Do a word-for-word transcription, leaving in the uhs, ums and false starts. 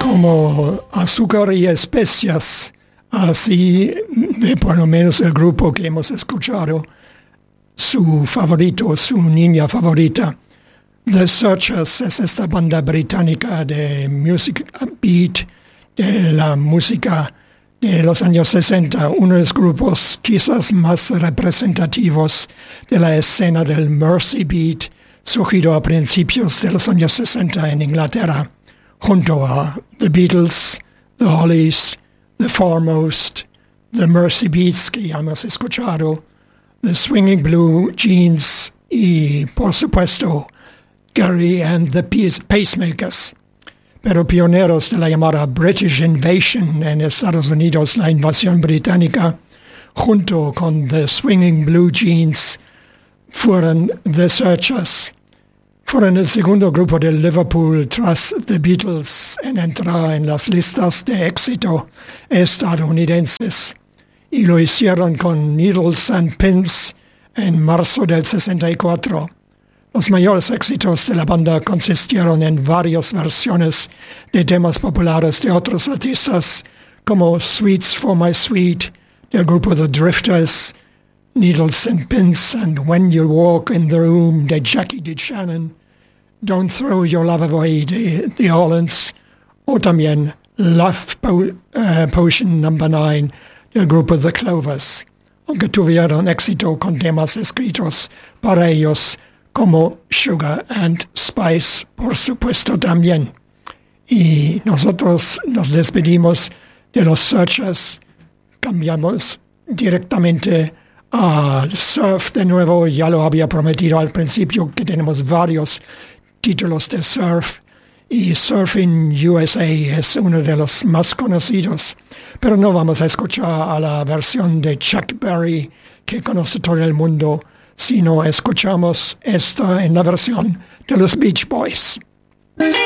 como Azúcar y Especias, así de por lo menos el grupo que hemos escuchado, su favorito, su niña favorita. The Searchers es esta banda británica de music beat, de la música de los años sesenta, uno de los grupos quizás más representativos de la escena del Mersey Beat, surgido a principios de los años sesenta en Inglaterra, junto a The Beatles, The Hollies, The Foremost, The Mersey Beats, que ya hemos escuchado, The Swinging Blue Jeans y, por supuesto, Gary and the Pacemakers. Pero pioneros de la llamada British Invasion en Estados Unidos, la invasión británica, junto con The Swinging Blue Jeans, fueron The Searchers. Fueron el segundo grupo de Liverpool tras The Beatles en entrar en las listas de éxito estadounidenses. Y lo hicieron con Needles and Pins en marzo del sesenta y cuatro. Los mayores éxitos de la banda consistieron en varias versiones de temas populares de otros artistas, como Sweets for My Sweet, del grupo The Drifters, Needles and Pins and When You Walk in the Room, de Jackie DeShannon, Don't Throw Your Love Away, de The Hollands, o también Love po uh, Potion number nine, del grupo The Clovers, aunque tuvieron éxito con temas escritos para ellos, como Sugar and Spice, por supuesto también. Y nosotros nos despedimos de los Searchers, cambiamos directamente al surf de nuevo. Ya lo había prometido al principio que tenemos varios títulos de surf, y Surfing U S A es uno de los más conocidos, pero no vamos a escuchar a la versión de Chuck Berry que conoce todo el mundo, sino escuchamos esta en la versión de los Beach Boys.